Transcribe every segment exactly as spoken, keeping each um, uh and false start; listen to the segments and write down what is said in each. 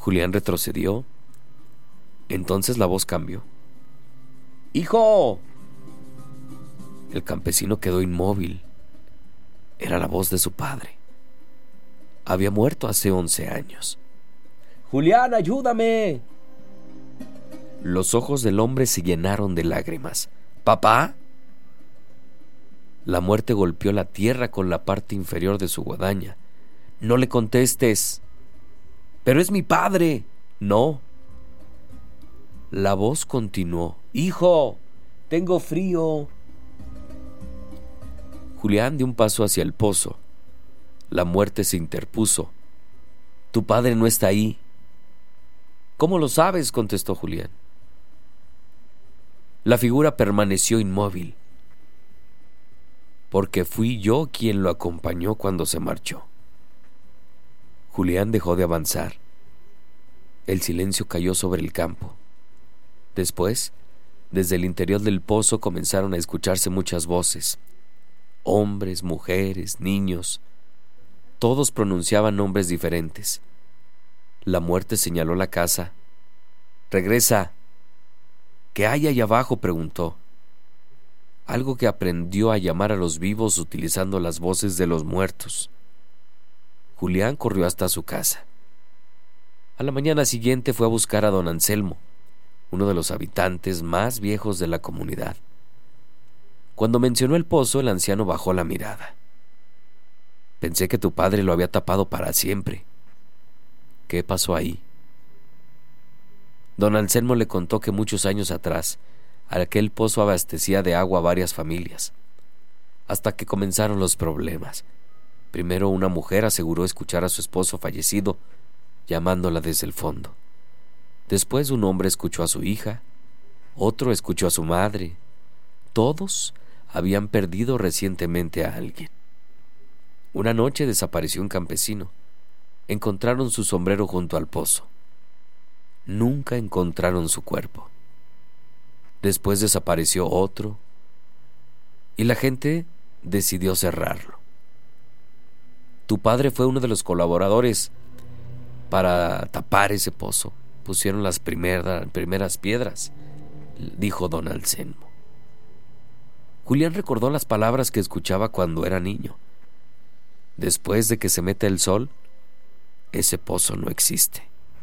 Julián retrocedió. Entonces la voz cambió. ¡Hijo! El campesino quedó inmóvil. Era la voz de su padre. Había muerto hace once años. ¡Julián, ayúdame! Los ojos del hombre se llenaron de lágrimas. ¿Papá? La muerte golpeó la tierra con la parte inferior de su guadaña. No le contestes. Pero es mi padre. No. La voz continuó. Hijo, tengo frío. Julián dio un paso hacia el pozo. La muerte se interpuso. Tu padre no está ahí. ¿Cómo lo sabes?, contestó Julián. La figura permaneció inmóvil. Porque fui yo quien lo acompañó cuando se marchó. Julián dejó de avanzar. El silencio cayó sobre el campo. Después, desde el interior del pozo comenzaron a escucharse muchas voces. Hombres, mujeres, niños. Todos pronunciaban nombres diferentes. La muerte señaló la casa. «Regresa». «¿Qué hay allá abajo?», preguntó. Algo que aprendió a llamar a los vivos utilizando las voces de los muertos. Julián corrió hasta su casa. A la mañana siguiente fue a buscar a don Anselmo, uno de los habitantes más viejos de la comunidad. Cuando mencionó el pozo, el anciano bajó la mirada. «Pensé que tu padre lo había tapado para siempre. ¿Qué pasó ahí?». Don Anselmo le contó que muchos años atrás, aquel pozo abastecía de agua a varias familias, hasta que comenzaron los problemas. Primero una mujer aseguró escuchar a su esposo fallecido llamándola desde el fondo. Después un hombre escuchó a su hija, otro escuchó a su madre. Todos habían perdido recientemente a alguien. Una noche desapareció un campesino. Encontraron su sombrero junto al pozo. Nunca encontraron su cuerpo. Después desapareció otro, y la gente decidió cerrarlo. Tu padre fue uno de los colaboradores para tapar ese pozo. Pusieron las primera, primeras piedras, dijo don Anselmo. Julián recordó las palabras que escuchaba cuando era niño. Después de que se mete el sol, ese pozo no existe.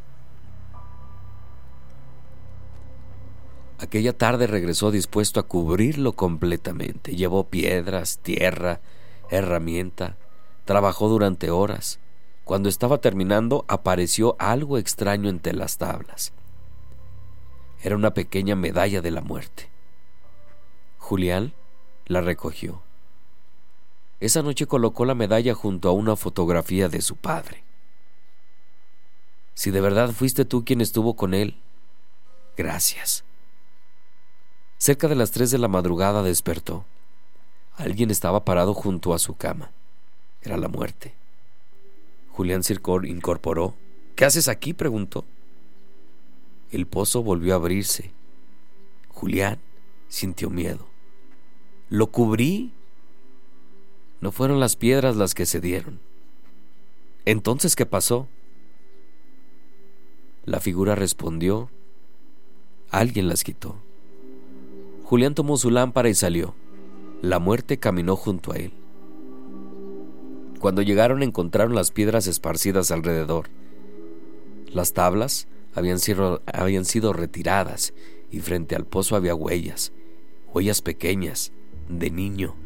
Aquella tarde regresó dispuesto a cubrirlo completamente. Llevó piedras, tierra, herramienta. Trabajó durante horas. Cuando estaba terminando, apareció algo extraño entre las tablas. Era una pequeña medalla de la muerte. Julián la recogió. Esa noche colocó la medalla junto a una fotografía de su padre. Si de verdad fuiste tú quien estuvo con él, gracias. Cerca de las tres de la madrugada despertó. Alguien estaba parado junto a su cama. Era la muerte. Julián se incorporó. ¿Qué haces aquí?, preguntó. El pozo volvió a abrirse. Julián sintió miedo. ¿Lo cubrí? No fueron las piedras las que cedieron. ¿Entonces qué pasó? La figura respondió. Alguien las quitó. Julián tomó su lámpara y salió. La muerte caminó junto a él. Cuando llegaron encontraron las piedras esparcidas alrededor. Las tablas habían sido, habían sido retiradas y frente al pozo había huellas, huellas pequeñas, de niño.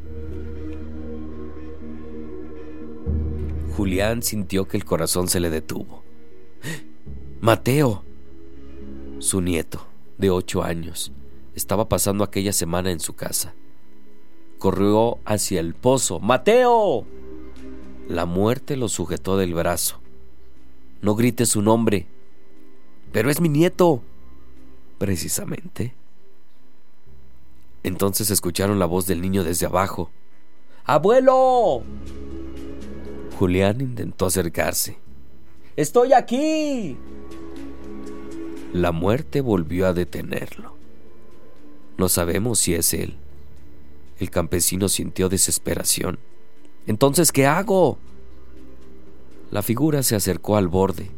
Julián sintió que el corazón se le detuvo. ¡Mateo! Su nieto, de ocho años, estaba pasando aquella semana en su casa. Corrió hacia el pozo. ¡Mateo! La muerte lo sujetó del brazo. No grites su nombre. Pero es mi nieto. Precisamente. Entonces escucharon la voz del niño desde abajo. ¡Abuelo! Julián intentó acercarse. ¡Estoy aquí! La muerte volvió a detenerlo. No sabemos si es él. El campesino sintió desesperación. ¿Entonces qué hago? La figura se acercó al borde.